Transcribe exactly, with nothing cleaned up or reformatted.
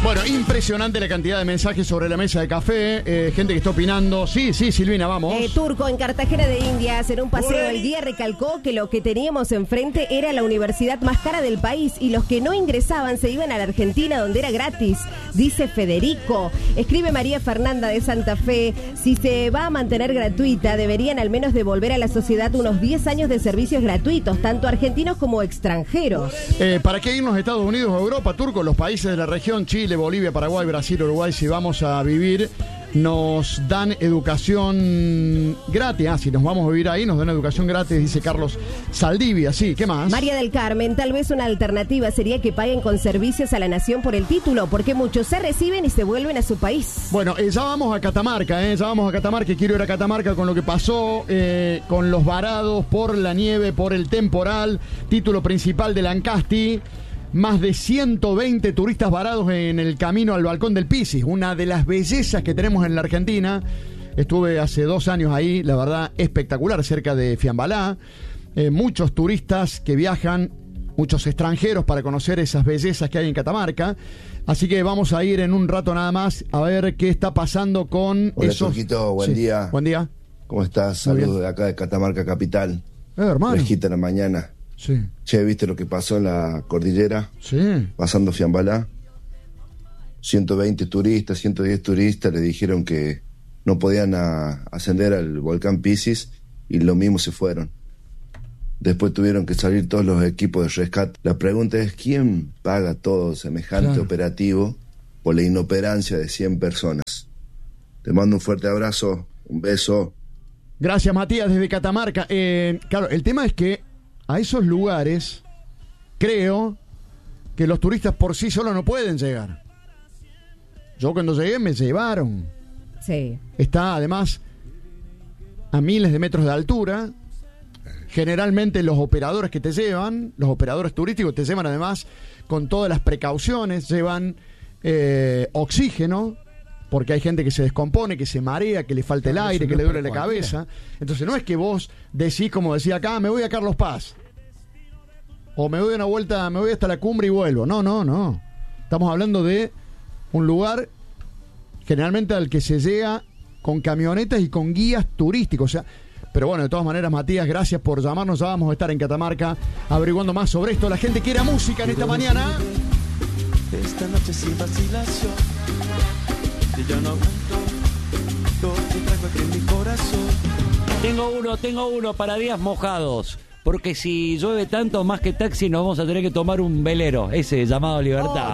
Bueno, impresionante la cantidad de mensajes sobre la mesa de café, eh, gente que está opinando. Sí, sí, Silvina, vamos. Eh, Turco, en Cartagena de Indias, en un paseo el día recalcó que lo que teníamos enfrente era la universidad más cara del país y los que no ingresaban se iban a la Argentina donde era gratis, dice Federico. Escribe María Fernanda de Santa Fe, si se va a mantener gratuita, deberían al menos devolver a la sociedad unos diez años de servicios gratuitos, tanto argentinos como extranjeros. Eh, ¿Para qué irnos a Estados Unidos o Europa, Turco? Los países de la región, Chile, Bolivia, Paraguay, Brasil, Uruguay, si vamos a vivir, nos dan educación gratis. Ah, si nos vamos a vivir ahí, nos dan educación gratis, dice Carlos Saldivia. Sí, ¿qué más? María del Carmen, tal vez una alternativa sería que paguen con servicios a la nación por el título, porque muchos se reciben y se vuelven a su país. Bueno, eh, ya vamos a Catamarca, eh, ya vamos a Catamarca, quiero ir a Catamarca con lo que pasó, eh, con los varados por la nieve, por el temporal, título principal de Lancasti. Más de ciento veinte turistas varados en el camino al balcón del Pisis, una de las bellezas que tenemos en la Argentina. Estuve hace dos años ahí, la verdad, espectacular, cerca de Fiambalá. Eh, muchos turistas que viajan, muchos extranjeros para conocer esas bellezas que hay en Catamarca. Así que vamos a ir en un rato nada más a ver qué está pasando con Hola, esos... Turquito, buen Sí, día. Buen día. ¿Cómo estás? Muy Saludos bien. de acá de Catamarca Capital. Eh, hermano. Fresquita en la mañana. Sí. Che, ¿viste lo que pasó en la cordillera? Sí. Pasando Fiambalá. ciento veinte turistas, ciento diez turistas le dijeron que no podían a- ascender al volcán Pisis y lo mismo se fueron. Después tuvieron que salir todos los equipos de rescate. La pregunta es, ¿quién paga todo semejante Claro. operativo por la inoperancia de cien personas? Te mando un fuerte abrazo, un beso. Gracias, Matías, desde Catamarca. Eh, claro, el tema es que a esos lugares, creo que los turistas por sí solos no pueden llegar. Yo cuando llegué me llevaron. Sí. Está además a miles de metros de altura. Generalmente los operadores que te llevan, los operadores turísticos te llevan además con todas las precauciones, llevan eh, oxígeno, porque hay gente que se descompone, que se marea, que le falta el Claro, aire, eso que no le es duele la para cualquiera. cabeza. Entonces no es que vos decís, como decía acá, me voy a Carlos Paz, o me doy una vuelta, me voy hasta la cumbre y vuelvo. No, no, no. Estamos hablando de un lugar generalmente al que se llega con camionetas y con guías turísticos. O sea, pero bueno, de todas maneras, Matías, gracias por llamarnos. Ya vamos a estar en Catamarca averiguando más sobre esto. La gente quiere música en esta mañana. Esta noche sin vacilación, y yo no aguanto todo que traigo aquí en mi corazón. Tengo uno, tengo uno para días mojados. Porque si llueve tanto, más que taxi, nos vamos a tener que tomar un velero. Ese llamado Libertad.